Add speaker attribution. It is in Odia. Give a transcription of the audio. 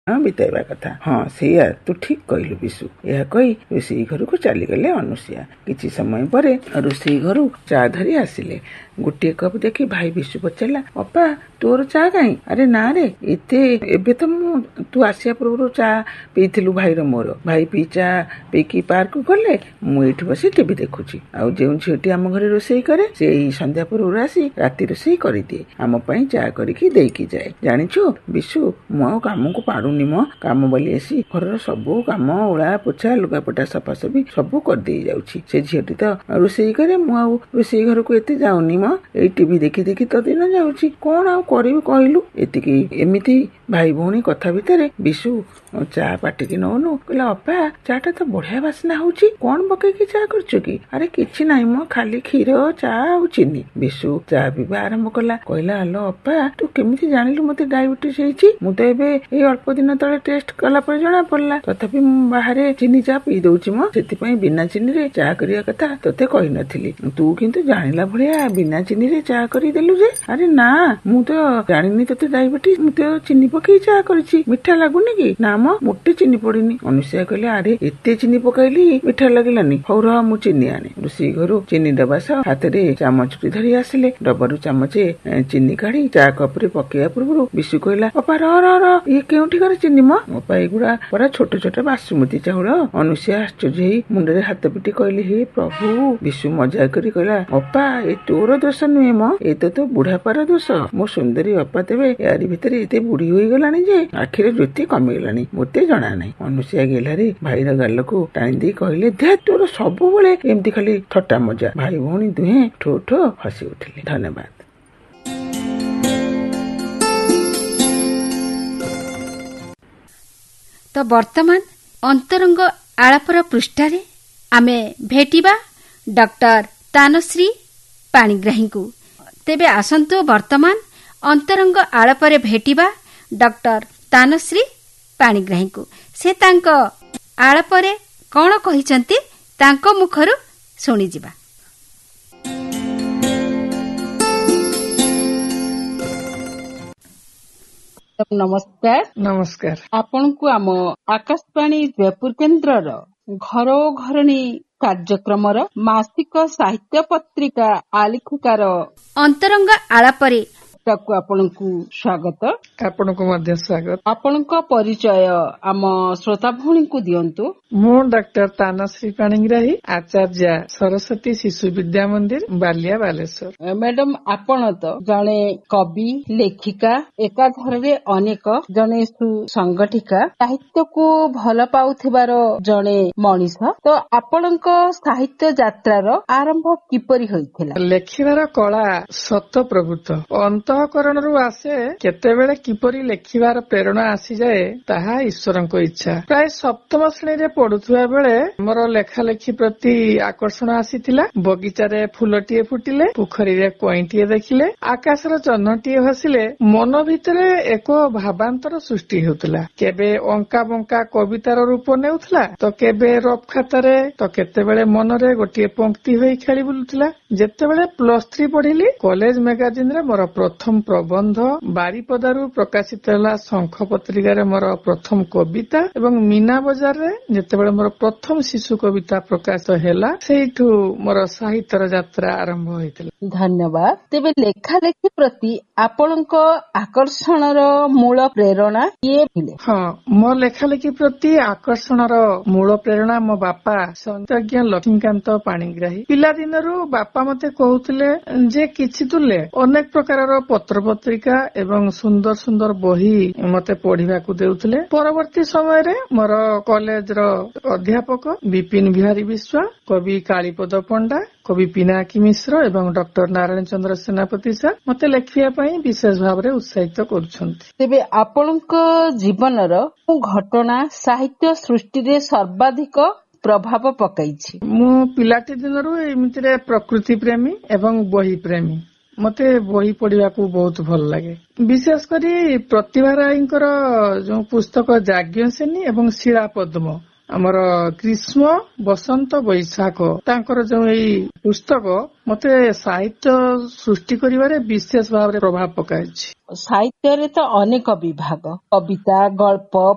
Speaker 1: ବିତାଇବା କଥା। ହଁ ସେଇଆ ତୁ ଠିକ କହିଲୁ ବିଶୁ। ଏହା କହି ରୋଷେଇ ଘରକୁ ଚାଲିଗଲେ ଅନୁସୂୟା। କିଛି ସମୟ ପରେ ରୋଷେଇ ଘରୁ ଚା ଧରି ଆସିଲେ। ଗୋଟିଏ କପ୍ ଦେଖି ଭାଇ ବିଶୁ ପଚାରିଲା, ଅପା ତୋର ଚା କାହିଁ? ଆରେ ନା ରେ, ଏବେ ତ ତୁ ଆସିବା ପୂର୍ବରୁ ଚା ପିଇଥିଲୁ ଭାଇର ମୋର। ଭାଇ ଚା ପିଇକି ପାର୍କ ଗଲେ, ମୁଁ ଏଇଠି ବସି ଟିଭି ଦେଖୁଛି। ଆଉ ଯେଉଁ ଝିଅଟି ଆମ ଘରେ ରୋଷେଇ କରେ ସେ ଏଇ ସନ୍ଧ୍ୟା ପୂର୍ବରୁ ଆସି ରାତି ରୋଷେଇ କରିଦିଏ। ଆମ ପାଇଁ ଚା କରିକି ଦେଇକି ଯାଏ। ଜାଣିଛୁ ବିଶୁ, ମୁଁ ଆଉ କାମକୁ ପାରୁନି ମ। କାମ ବୋଲି ଆସି ଘରର ସବୁ କାମ, ଓଳା ପୋଛା, ଲୁଗାପଟା ସଫାସଫି ସବୁ କରିଦେଇ ଯାଉଛି। ସେ ଝିଅଟି ତ ରୋଷେଇ କରେ। ମୁଁ ଆଉ ରୋଷେଇ ଘରକୁ ଏତେ ଯାଉନି ମ। ଏଇ ଟିଭି ଦେଖି ଦେଖି ତ ଦିନ ଯାଉଛି। କଣ ଆଉ କରିବି କହିଲୁ? ଏମିତି ଭାଇ ଭଉଣୀ କଥା ଭିତରେ ବିଶୁ ଚା ପାଟିକି ନଉନୁ କହିଲା, ଅପା ଚା ଟା ତ ବଢିଆ ବାସ୍ନା ହଉଛି। କଣ ପକେଇକି ଚା କରୁଛୁ କି? ଆରେ କିଛି ନାହିଁ ମ, ଖାଲି କ୍ଷୀର, ଚା ଆଉ ଚିନି। ବିଶୁ ଚା ପିଇବା ଆରମ୍ଭ କଲା। କହିଲା, ଆଲୋ ଅପା ତୁ କେମିତି ଜାଣିଲୁ ମତେ ଡାଇବେଟିସ୍ ହେଇଛି? ମୁଁ ତ ଏବେ ଏଇ ଅଳ୍ପ ଦିନ ତଳେ ଟେଷ୍ଟ କଲା ପରେ ଜଣା ପଡିଲା। ତଥାପି ମୁଁ ବାହାରେ ଚିନି ଚା ପିଇ ଦଉଛି ମ। ସେଥିପାଇଁ ବିନା ଚିନିରେ ଚା କରିବା କଥା ତତେ କହିନଥିଲି। ତୁ କିନ୍ତୁ ଜାଣିଲା ଭଳିଆ ବିନା ଚିନିରେ ଚା କରିଦେଲୁ ଯେ। ଆରେ ନା, ମୁଁ ତ ଜାଣିନି ତତେ ଡାଇବେଟିସ୍। ମୁଁ ତ ଚିନି ପକେଇ ଚା କରିଛି। ମିଠା ଲାଗୁନି କି? ନା ମ, ମୋଟେ ଚିନି ପଡିନି। ଅନୁସୂୟା କହିଲେ, ଆରେ ଏତେ ଚିନି ପକାଇଲି ମିଠା ଲାଗିଲାନି। ହଉ ରହ ମୁଁ ଚିନି ଆଣେ। ରୋଷେଇ ଘରୁ ଚିନି ଡବା ସହ ହାତରେ ଚାମଚଟି ଧରି ଆସିଲେ। ଡବାରୁ ଚାମଚେ ଚିନି କାଢି ଚା କପରେ ପକେଇବା ପୂର୍ବରୁ ବିଶୁ କହିଲା, ଅପା ର ଇଏ କେଉଁଠିକାର ଚିନି ମ? ଅପା ଏଗୁଡା ପରା ଛୋଟ ଛୋଟ ବାସୁମତୀ ଚାଉଳ। ଅନୁସୂୟା ଆଶ୍ଚର୍ଯ୍ୟ ହେଇ ମୁଣ୍ଡରେ ହାତ ପିଟି କହିଲେ, ହେ ପ୍ରଭୁ। ବିଶୁ ମଜା କରି କହିଲା, ଅପା ଏ ତୋର ଦୋଷ ନୁହେଁ ମ, ଏ ତ ବୁଢାପାର ଦୋଷ। ମୋ ସୁନ୍ଦରୀ ଅପା ତେବେ ଏହାରି ଭିତରେ ଏତେ ବୁଢୀ ହୋଇଗଲାଣି ଯେ ଆଖିରେ ଜ୍ୟୋତି କମିଗଲାଣି। ମୋତେ ଜଣା ନାହିଁ। ଅନୁସୂୟା ଗେହ୍ଲାରେ ଭାଇର ଗାଲକୁ ଟାଣି ଦେଇ କହିଲେ, ଦେ ତୋର ସବୁବେଳେ ଏମିତି ଖାଲି ଥଟ୍ଟା ମଜା। ଭାଇ ଭଉଣୀ ଦୁହେଁ ଠୋ ଠୋ ହସି ଉଠିଲେ। ଧନ୍ୟବାଦ।
Speaker 2: ତ ବର୍ତ୍ତମାନ ଅନ୍ତରଙ୍ଗ ଆଳାପର ପୃଷ୍ଠାରେ ଆମେ ଭେଟିବା ଡକ୍ଟର ତାନଶ୍ରୀ ପାଣିଗ୍ରାହୀଙ୍କୁ। ତେବେ ଆସନ୍ତୁ ବର୍ତ୍ତମାନ ଅନ୍ତରଙ୍ଗ ଆଳାପରେ ଭେଟିବା ଡକ୍ଟର ତାନଶ୍ରୀ ପାଣିଗ୍ରାହୀଙ୍କୁ। ସେ ତାଙ୍କ ଆଳାପରେ କଣ କହିଛନ୍ତି ତାଙ୍କ ମୁଖରୁ ଶୁଣିଯିବା।
Speaker 3: ନମସ୍କାର।
Speaker 4: ନମସ୍କାର।
Speaker 3: ଆପଣଙ୍କୁ ଆମ ଆକାଶବାଣୀ ଜୟପୁର କେନ୍ଦ୍ରର ଘର ଘରଣୀ କାର୍ଯ୍ୟକ୍ରମର ମାସିକ ସାହିତ୍ୟ ପତ୍ରିକା ଆଲେଖିକାର
Speaker 2: ଅନ୍ତରଙ୍ଗ ଆଳାପରେ
Speaker 3: ଆପଣଙ୍କୁ ସ୍ୱାଗତ।
Speaker 4: ଆପଣଙ୍କୁ ମଧ୍ୟ ସ୍ୱାଗତ।
Speaker 3: ଆପଣଙ୍କ ପରିଚୟ ଆମ ଶ୍ରୋତା ଭଉଣୀଙ୍କୁ ଦିଅନ୍ତୁ।
Speaker 4: ମୁଁ ଡକ୍ଟର ତାନଶ୍ରୀ ପାଣିଗ୍ରାହୀ, ଆଚାର୍ଯ୍ୟା ସରସ୍ୱତୀ ଶିଶୁ ବିଦ୍ୟା ମନ୍ଦିର, ବାଲିଆ, ବାଲେଶ୍ୱର।
Speaker 3: ମ୍ୟାଡାମ, ଆପଣ ତ ଜଣେ କବି, ଲେଖିକା, ଏକାଧାରରେ ଅନେକ, ଜଣେ ସୁସଂଗଠିକା, ସାହିତ୍ୟକୁ ଭଲ ପାଉଥିବାର ଜଣେ ମଣିଷ। ତ ଆପଣଙ୍କ ସାହିତ୍ୟ ଯାତ୍ରାର ଆରମ୍ଭ କିପରି ହୋଇଥିଲା?
Speaker 4: ଲେଖିବାର କଳା ସତ ପ୍ରଭୃତ ଅନ୍ତଃକରଣରୁ ଆସେ। କେତେବେଳେ କିପରି ଲେଖିବାର ପ୍ରେରଣା ଆସିଯାଏ ତାହା ଈଶ୍ୱରଙ୍କ ଇଚ୍ଛା। ପ୍ରାୟ ସପ୍ତମ ଶ୍ରେଣୀରେ ପଢୁଥିବା ବେଳେ ମୋର ଲେଖା ଲେଖି ପ୍ରତି ଆକର୍ଷଣ ଆସିଥିଲା। ବଗିଚାରେ ଫୁଲଟିଏ ଫୁଟିଲେ, ପୋଖରୀରେ କଇଁଟିଏ ଦେଖିଲେ, ଆକାଶର ଜହ୍ନଟିଏ ଭାସିଲେ ମନ ଭିତରେ ଏକ ଭାବାନ୍ତର ସୃଷ୍ଟି ହେଉଥିଲା। କେବେ ଅଙ୍କା ବଙ୍କା କବିତାର ରୂପ ନେଉଥିଲା, ତ କେବେ ରଫ୍ ଖାତାରେ, ତ କେତେବେଳେ ମନରେ ଗୋଟିଏ ପଙ୍କ୍ତି ହୋଇ ଖେଳି ବୁଲୁଥିଲା। ଯେତେବେଳେ +3 ପଢିଲି, କଲେଜ ମ୍ୟାଗାଜିନରେ ମୋର ପ୍ରଥମ ପ୍ରବନ୍ଧ, ବାରିପଦାରୁ ପ୍ରକାଶିତ ହେଲା ଶଙ୍ଖ ପତ୍ରିକାରେ ମୋର ପ୍ରଥମ କବିତା ଏବଂ ମୀନା ବଜାରରେ ଯେତେବେଳେ ମୋର ପ୍ରଥମ ଶିଶୁ କବିତା ପ୍ରକାଶ ହେଲା, ସେଇଠୁ ମୋର ସାହିତ୍ୟର ଯାତ୍ରା ଆରମ୍ଭ ହୋଇଥିଲା।
Speaker 3: ଧନ୍ୟବାଦ। ତେବେ ଲେଖା ଲେଖି ପ୍ରତି ଆପଣଙ୍କ ଆକର୍ଷଣର ମୂଳ ପ୍ରେରଣା କିଏ ଥିଲେ?
Speaker 4: ହଁ, ମୋ ଲେଖା ଲେଖି ପ୍ରତି ଆକର୍ଷଣର ମୂଳ ପ୍ରେରଣା ମୋ ବାପା ସନ୍ତଜ୍ଞ ଲକ୍ଷ୍ମୀକାନ୍ତ ପାଣିଗ୍ରାହୀ। ପିଲାଦିନରୁ ବାପା ମତେ କହୁଥିଲେ ଯେ କିଛି ତୁ ଲେ। ଅନେକ ପ୍ରକାରର ପତ୍ର ପତ୍ରିକା ଏବଂ ସୁନ୍ଦର ସୁନ୍ଦର ବହି ମତେ ପଢିବାକୁ ଦେଉଥିଲେ। ପରବର୍ତ୍ତୀ ସମୟରେ ମୋର କଲେଜର ଅଧ୍ୟାପକ ବିପିନ ବିହାରୀ ବିଶ୍ୱାଳ, କବି କାଳୀପଦ ପଣ୍ଡା, କବି ପିନାକୀ ମିଶ୍ର ଏବଂ ଡକ୍ଟର ନାରାୟଣ ଚନ୍ଦ୍ର ସେନାପତି ସାର୍ ମତେ ଲେଖିବା ପାଇଁ ବିଶେଷ ଭାବରେ ଉତ୍ସାହିତ କରୁଛନ୍ତି।
Speaker 3: ତେବେ ଆପଣଙ୍କ ଜୀବନର ଘଟଣା ସାହିତ୍ୟ ସୃଷ୍ଟିରେ ସର୍ବାଧିକ ପ୍ରଭାବ ପକାଇଛି?
Speaker 4: ମୁଁ ପିଲାଟି ଦିନରୁ ଏମିତିରେ ପ୍ରକୃତି ପ୍ରେମୀ ଏବଂ ବହି ପ୍ରେମୀ। ମତେ ବହି ପଢିବାକୁ ବହୁତ ଭଲ ଲାଗେ। ବିଶେଷ କରି ପ୍ରତିଭା ରାୟଙ୍କର ଯୋଉ ପୁସ୍ତକ ଯାଜ୍ଞସେନୀ ଏବଂ ଶିଳା ପଦ୍ମ, ଆମର ଗ୍ରୀଷ୍ମ, ବସନ୍ତ, ବୈଶାଖ, ତାଙ୍କର ଯୋଉ ଏଇ ପୁସ୍ତକ ମତେ ସାହିତ୍ୟ ସୃଷ୍ଟି କରିବାରେ ବିଶେଷ ଭାବରେ ପ୍ରଭାବ ପକାଇଛି।
Speaker 3: ସାହିତ୍ୟରେ ତ ଅନେକ ବିଭାଗ, କବିତା, ଗଳ୍ପ,